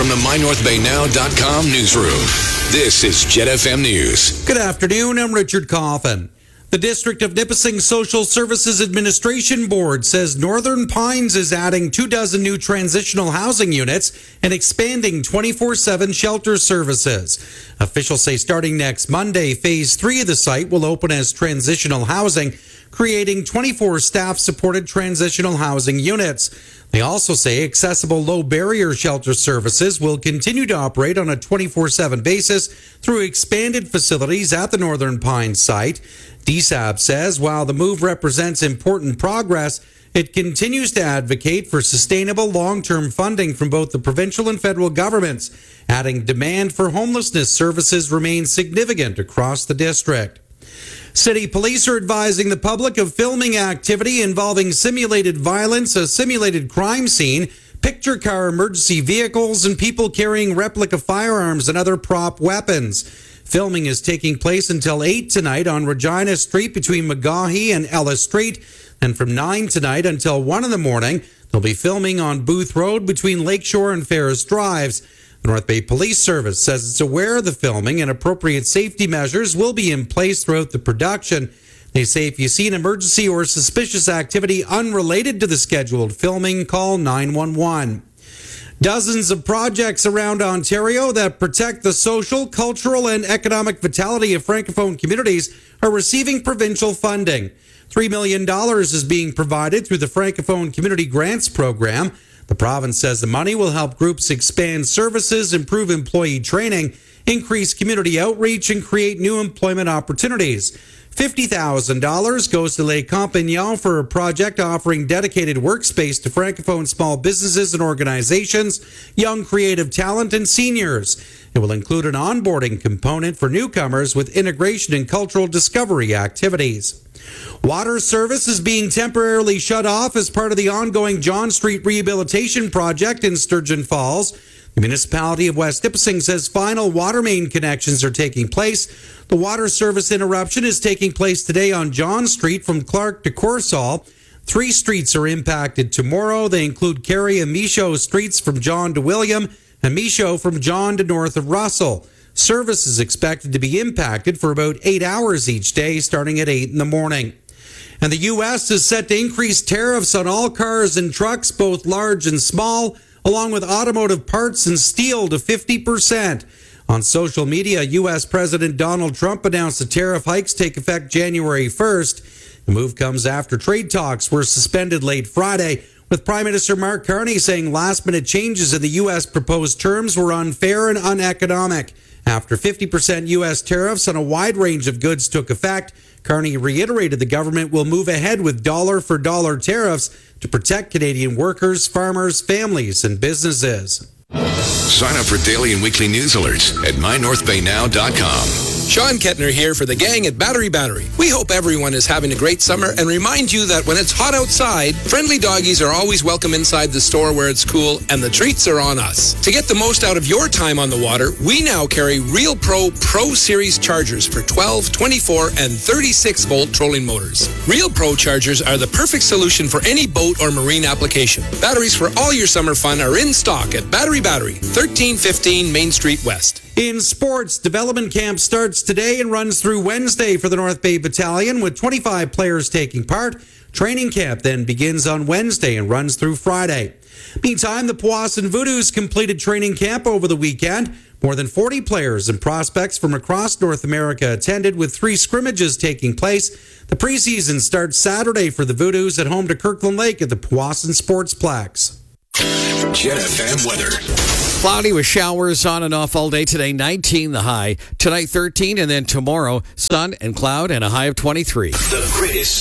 from the MyNorthBayNow.com newsroom, this is Jet FM News. Good afternoon, I'm Richard Coffin. The District of Nipissing Social Services Administration Board says Northern Pines is adding 24 new transitional housing units and expanding 24/7 shelter services. Officials say starting next Monday, Phase 3 of the site will open as transitional housing, creating 24 staff-supported transitional housing units. They also say accessible low-barrier shelter services will continue to operate on a 24/7 basis through expanded facilities at the Northern Pines site. DSAB says while the move represents important progress, it continues to advocate for sustainable long-term funding from both the provincial and federal governments, adding demand for homelessness services remains significant across the district. City police are advising the public of filming activity involving simulated violence, a simulated crime scene, picture car emergency vehicles, and people carrying replica firearms and other prop weapons. Filming is taking place until 8 tonight on Regina Street between McGaughy and Ellis Street, and from 9 tonight until 1 in the morning, they'll be filming on Booth Road between Lakeshore and Ferris Drives. The North Bay Police Service says it's aware of the filming and appropriate safety measures will be in place throughout the production. They say if you see an emergency or suspicious activity unrelated to the scheduled filming, call 911. Dozens of projects around Ontario that protect the social, cultural, and economic vitality of Francophone communities are receiving provincial funding. $3 million is being provided through the Francophone Community Grants Program. The province says the money will help groups expand services, improve employee training, increase community outreach, and create new employment opportunities. $50,000 goes to Les Compagnons for a project offering dedicated workspace to Francophone small businesses and organizations, young creative talent, and seniors. It will include an onboarding component for newcomers with integration and cultural discovery activities. Water service is being temporarily shut off as part of the ongoing John Street Rehabilitation Project in Sturgeon Falls. The municipality of West Nipissing says final water main connections are taking place. The water service interruption is taking place today on John Street from Clark to Corsall. 3 streets are impacted tomorrow. They include Carey and Michaud streets from John to William and Michaud from John to north of Russell. Service is expected to be impacted for about 8 hours each day, starting at 8 in the morning. And the U.S. is set to increase tariffs on all cars and trucks, both large and small, along with automotive parts and steel to 50%. On social media, U.S. President Donald Trump announced the tariff hikes take effect January 1st. The move comes after trade talks were suspended late Friday, with Prime Minister Mark Carney saying last-minute changes in the U.S. proposed terms were unfair and uneconomic. After 50% U.S. tariffs on a wide range of goods took effect, Carney reiterated the government will move ahead with dollar-for-dollar tariffs to protect Canadian workers, farmers, families, and businesses. Sign up for daily and weekly news alerts at MyNorthBayNow.com. Sean Kettner here for the gang at Battery. We hope everyone is having a great summer and remind you that when it's hot outside, friendly doggies are always welcome inside the store where it's cool, and the treats are on us. To get the most out of your time on the water, we now carry Real Pro Series chargers for 12, 24, and 36-volt trolling motors. Real Pro chargers are the perfect solution for any boat or marine application. Batteries for all your summer fun are in stock at Battery, 1315 Main Street West. In sports, development camp starts today and runs through Wednesday for the North Bay Battalion, with 25 players taking part. Training camp then begins on Wednesday and runs through Friday. Meantime, the Powassan Voodoos completed training camp over the weekend. More than 40 players and prospects from across North America attended, with 3 scrimmages taking place. The preseason starts Saturday for the Voodoos at home to Kirkland Lake at the Powassan Sportsplex. Jet FM weather. Cloudy with showers on and off all day today, 19 the high. Tonight 13, and then tomorrow sun and cloud and a high of 23. The greatest